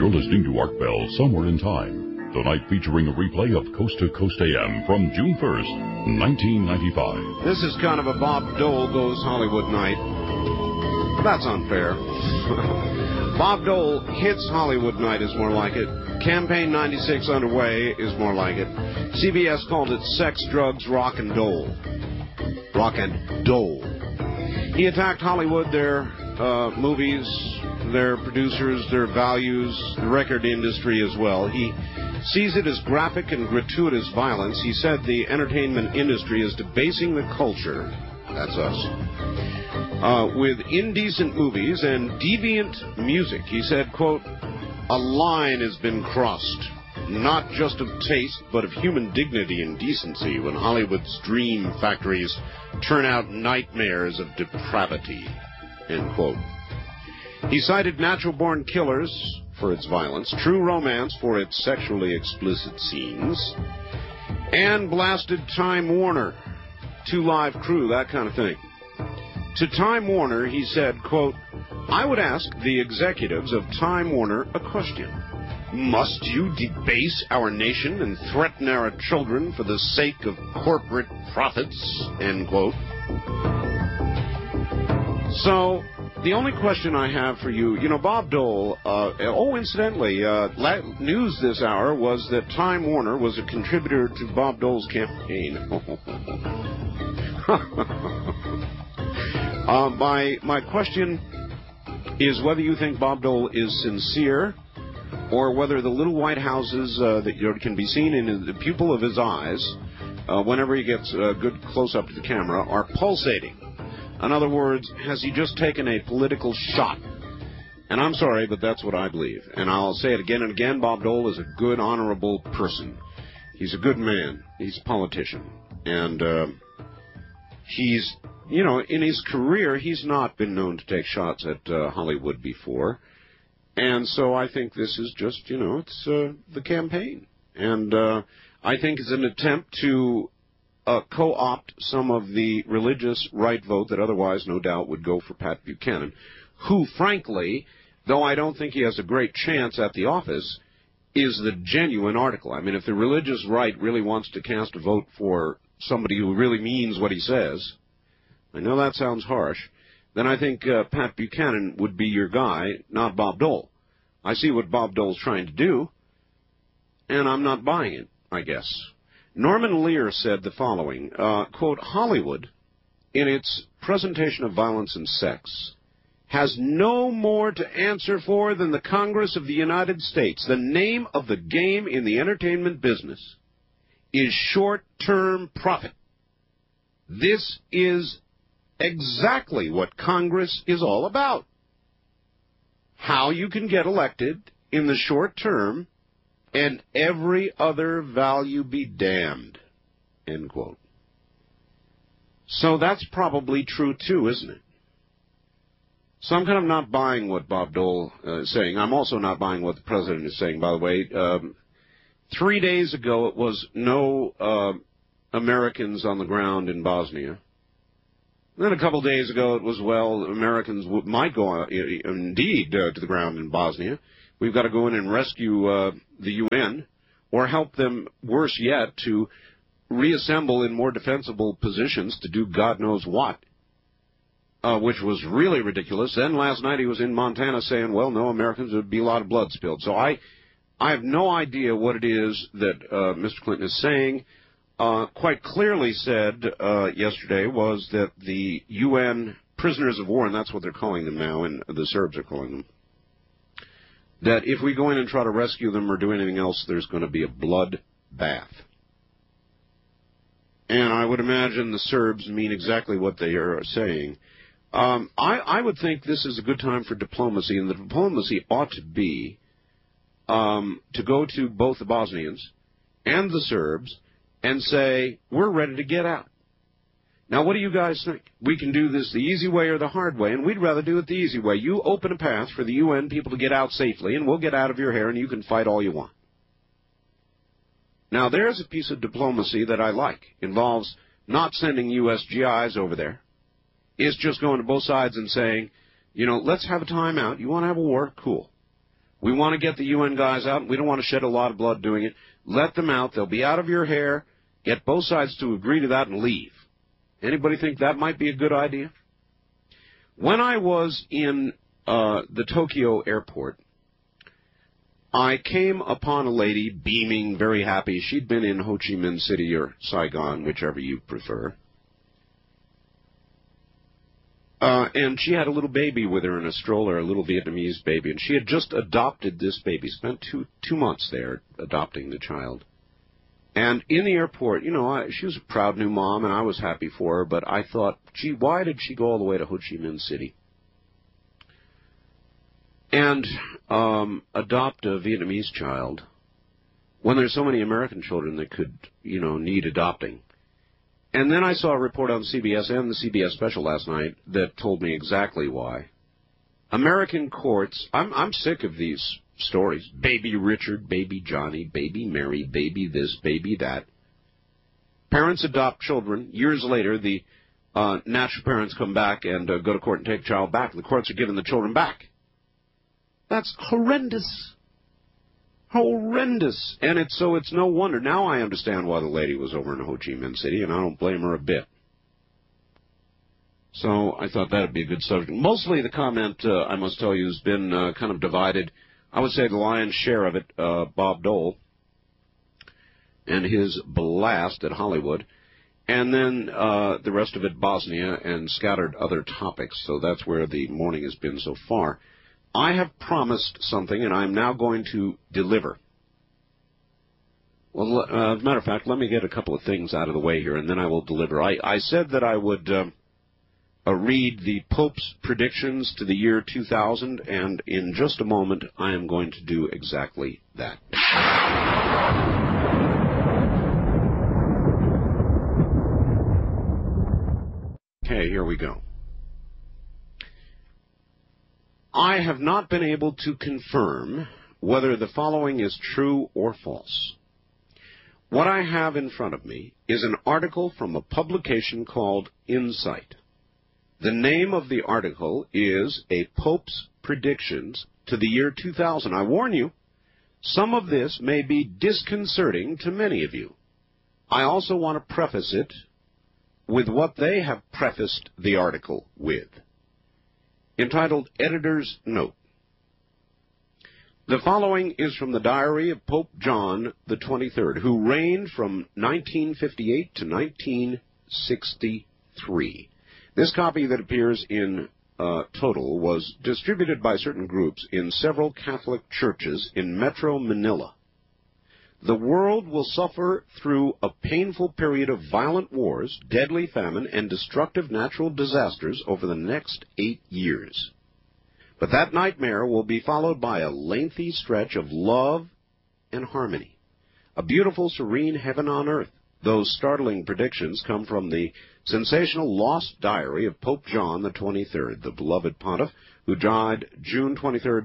You're listening to Art Bell Somewhere in Time, tonight featuring a replay of Coast to Coast AM from June 1st, 1995. This is kind of a Bob Dole Goes Hollywood night. That's unfair. Bob Dole Hits Hollywood night is more like it. Campaign 96 underway is more like it. CBS called it Sex, Drugs, Rock and Dole. Rock and Dole. He attacked Hollywood, their movies, their producers, their values, the record industry as well. He sees it as graphic and gratuitous violence. He said the entertainment industry is debasing the culture, that's us, with indecent movies and deviant music. He said, quote, "A line has been crossed, not just of taste, but of human dignity and decency when Hollywood's dream factories turn out nightmares of depravity," end quote. He cited Natural Born Killers for its violence, True Romance for its sexually explicit scenes, and blasted Time Warner, Two Live Crew, that kind of thing. To Time Warner, he said, quote, "I would ask the executives of Time Warner a question. Must you debase our nation and threaten our children for the sake of corporate profits?" End quote. So, the only question I have for you, Bob Dole, incidentally, news this hour was that Time Warner was a contributor to Bob Dole's campaign. My question is whether you think Bob Dole is sincere, or whether the little white houses that can be seen in the pupil of his eyes, whenever he gets a good close-up to the camera, are pulsating. In other words, has he just taken a political shot? And I'm sorry, but that's what I believe. And I'll say it again and again, Bob Dole is a good, honorable person. He's a good man. He's a politician. And he's, in his career, he's not been known to take shots at Hollywood before. And so I think this is just, it's the campaign. And I think it's an attempt to co-opt some of the religious right vote that otherwise, no doubt, would go for Pat Buchanan, who, frankly, though I don't think he has a great chance at the office, is the genuine article. I mean, if the religious right really wants to cast a vote for somebody who really means what he says, I know that sounds harsh, then I think Pat Buchanan would be your guy, not Bob Dole. I see what Bob Dole's trying to do, and I'm not buying it, I guess. Norman Lear said the following, quote, "Hollywood, in its presentation of violence and sex, has no more to answer for than the Congress of the United States. The name of the game in the entertainment business is short-term profit. This is exactly what Congress is all about. How you can get elected in the short term and every other value be damned," end quote. So that's probably true, too, isn't it? So I'm kind of not buying what Bob Dole is saying. I'm also not buying what the president is saying, by the way. 3 days ago, it was no Americans on the ground in Bosnia. Then a couple days ago, it was, well, Americans might go, indeed, to the ground in Bosnia. We've got to go in and rescue the UN, or help them, worse yet, to reassemble in more defensible positions to do God knows what, which was really ridiculous. Then last night he was in Montana saying, well, no, Americans, there would be a lot of blood spilled. So I have no idea what it is that Mr. Clinton is saying. Quite clearly said yesterday was that the UN prisoners of war, and that's what they're calling them now, and the Serbs are calling them, that if we go in and try to rescue them or do anything else, there's going to be a blood bath. And I would imagine the Serbs mean exactly what they are saying. I would think this is a good time for diplomacy, and the diplomacy ought to be to go to both the Bosnians and the Serbs and say, we're ready to get out. Now, what do you guys think? We can do this the easy way or the hard way, and we'd rather do it the easy way. You open a path for the UN people to get out safely, and we'll get out of your hair, and you can fight all you want. Now, there's a piece of diplomacy that I like. Involves not sending U.S. GIs over there. It's just going to both sides and saying, let's have a timeout. You want to have a war? Cool. We want to get the UN guys out. We don't want to shed a lot of blood doing it. Let them out. They'll be out of your hair. Get both sides to agree to that and leave. Anybody think that might be a good idea? When I was in the Tokyo airport, I came upon a lady beaming, very happy. She'd been in Ho Chi Minh City or Saigon, whichever you prefer. And she had a little baby with her in a stroller, a little Vietnamese baby, and she had just adopted this baby, spent two months there adopting the child. And in the airport, you know, she was a proud new mom, and I was happy for her, but I thought, gee, why did she go all the way to Ho Chi Minh City and adopt a Vietnamese child when there's so many American children that could, you know, need adopting? And then I saw a report on CBS and the CBS special last night that told me exactly why. American courts, I'm sick of these stories. Baby Richard, baby Johnny, baby Mary, baby this, baby that. Parents adopt children. Years later, the natural parents come back and go to court and take the child back. The courts are giving the children back. That's horrendous. Horrendous. And it's no wonder. Now I understand why the lady was over in Ho Chi Minh City, and I don't blame her a bit. So I thought that would be a good subject. Mostly the comment, I must tell you, has been kind of divided. I would say the lion's share of it, Bob Dole and his blast at Hollywood, and then the rest of it, Bosnia, and scattered other topics. So that's where the morning has been so far. I have promised something, and I'm now going to deliver. Well, as a matter of fact, let me get a couple of things out of the way here, and then I will deliver. I said that I would read the Pope's predictions to the year 2000, and in just a moment, I am going to do exactly that. Okay, here we go. I have not been able to confirm whether the following is true or false. What I have in front of me is an article from a publication called Insight. The name of the article is A Pope's Predictions to the Year 2000. I warn you, some of this may be disconcerting to many of you. I also want to preface it with what they have prefaced the article with, entitled Editor's Note. The following is from the diary of Pope John the 23rd, who reigned from 1958 to 1963. This copy that appears in total was distributed by certain groups in several Catholic churches in Metro Manila. The world will suffer through a painful period of violent wars, deadly famine, and destructive natural disasters over the next 8 years. But that nightmare will be followed by a lengthy stretch of love and harmony, a beautiful, serene heaven on earth. Those startling predictions come from the sensational lost diary of Pope John the 23rd, the beloved pontiff, who died June 23rd,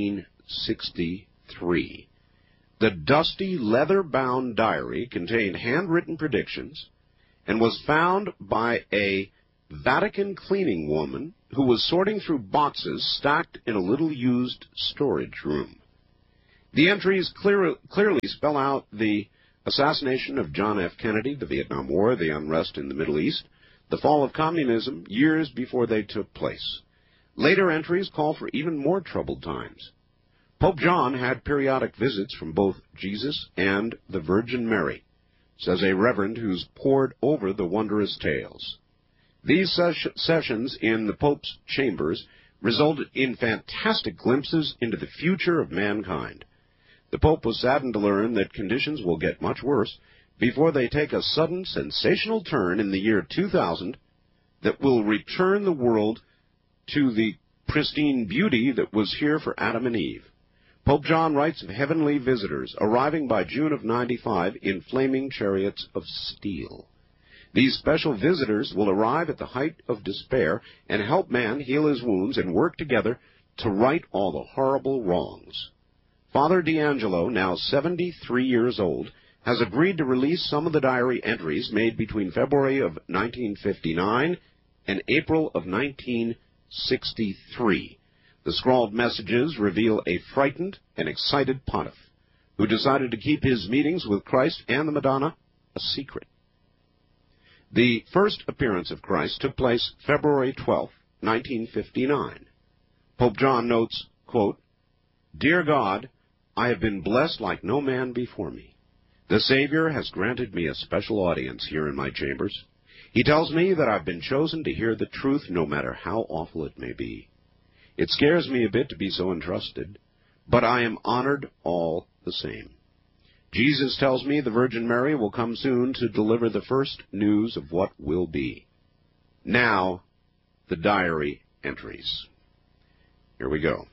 1963. The dusty, leather-bound diary contained handwritten predictions and was found by a Vatican cleaning woman who was sorting through boxes stacked in a little-used storage room. The entries clearly spell out the assassination of John F. Kennedy, the Vietnam War, the unrest in the Middle East, the fall of communism years before they took place. Later entries call for even more troubled times. Pope John had periodic visits from both Jesus and the Virgin Mary, says a reverend who's pored over the wondrous tales. These sessions in the Pope's chambers resulted in fantastic glimpses into the future of mankind. The Pope was saddened to learn that conditions will get much worse before they take a sudden, sensational turn in the year 2000 that will return the world to the pristine beauty that was here for Adam and Eve. Pope John writes of heavenly visitors arriving by June of 95 in flaming chariots of steel. These special visitors will arrive at the height of despair and help man heal his wounds and work together to right all the horrible wrongs. Father D'Angelo, now 73 years old, has agreed to release some of the diary entries made between February of 1959 and April of 1963. The scrawled messages reveal a frightened and excited pontiff who decided to keep his meetings with Christ and the Madonna a secret. The first appearance of Christ took place February 12, 1959. Pope John notes, quote, "Dear God, I have been blessed like no man before me. The Savior has granted me a special audience here in my chambers. He tells me that I've been chosen to hear the truth no matter how awful it may be. It scares me a bit to be so entrusted, but I am honored all the same. Jesus tells me the Virgin Mary will come soon to deliver the first news of what will be." Now, the diary entries. Here we go.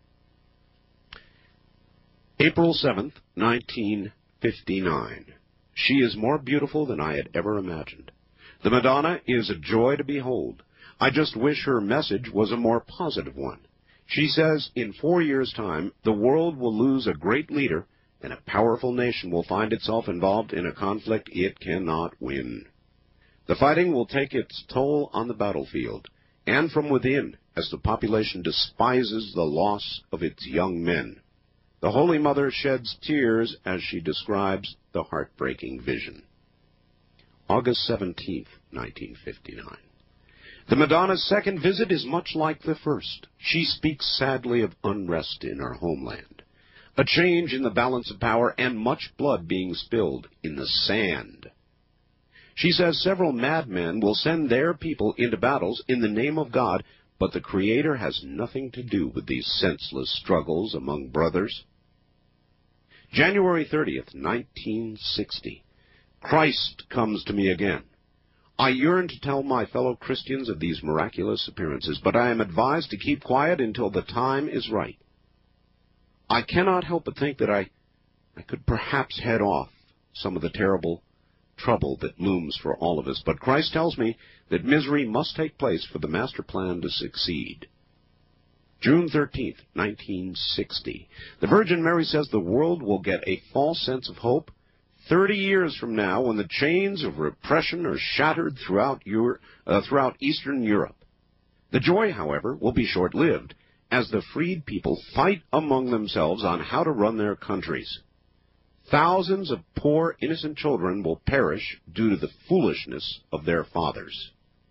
April 7th, 1959. She is more beautiful than I had ever imagined. The Madonna is a joy to behold. I just wish her message was a more positive one. She says in 4 years' time, the world will lose a great leader and a powerful nation will find itself involved in a conflict it cannot win. The fighting will take its toll on the battlefield and from within as the population despises the loss of its young men. The Holy Mother sheds tears as she describes the heartbreaking vision. August 17th, 1959. The Madonna's second visit is much like the first. She speaks sadly of unrest in our homeland, a change in the balance of power, and much blood being spilled in the sand. She says several madmen will send their people into battles in the name of God, but the Creator has nothing to do with these senseless struggles among brothers. January 30th, 1960. Christ comes to me again. I yearn to tell my fellow Christians of these miraculous appearances, but I am advised to keep quiet until the time is right. I cannot help but think that I could perhaps head off some of the terrible trouble that looms for all of us, but Christ tells me that misery must take place for the master plan to succeed. June 13th, 1960. The Virgin Mary says the world will get a false sense of hope 30 years from now when the chains of repression are shattered throughout Eastern Europe. The joy, however, will be short-lived as the freed people fight among themselves on how to run their countries. Thousands of poor, innocent children will perish due to the foolishness of their fathers.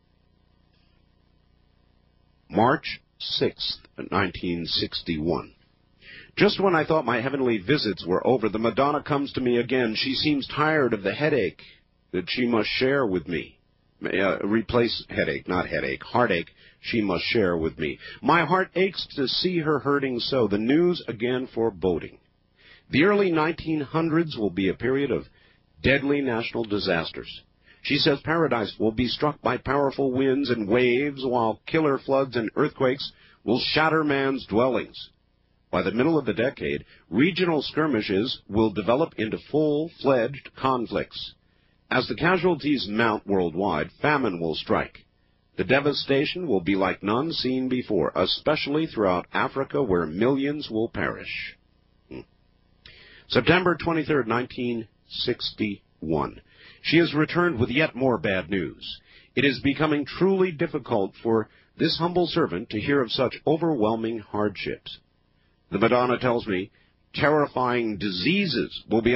March 6th, 1961. Just when I thought my heavenly visits were over, the Madonna comes to me again. She seems tired of the headache that she must share with me. Replace headache, not headache, heartache she must share with me. My heart aches to see her hurting so. The news again foreboding. The early 1900s will be a period of deadly national disasters. She says paradise will be struck by powerful winds and waves, while killer floods and earthquakes will shatter man's dwellings. By the middle of the decade, regional skirmishes will develop into full-fledged conflicts. As the casualties mount worldwide, famine will strike. The devastation will be like none seen before, especially throughout Africa, where millions will perish. September 23rd, 1961. She has returned with yet more bad news. It is becoming truly difficult for this humble servant to hear of such overwhelming hardships. The Madonna tells me terrifying diseases will be